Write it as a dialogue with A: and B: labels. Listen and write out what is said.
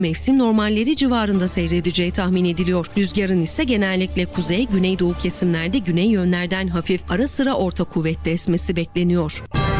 A: mevsim normalleri civarında seyredeceği tahmin ediliyor. Rüzgarın ise genellikle kuzey, güneydoğu kesimlerde güney yönlerden hafif ara sıra orta kuvvetli esmesi bekleniyor.